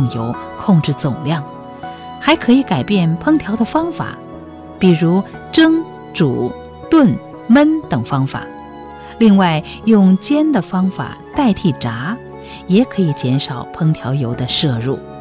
用油，控制总量。还可以改变烹调的方法，比如蒸、煮、炖、焖等方法。另外，用煎的方法代替炸，也可以减少烹调油的摄入。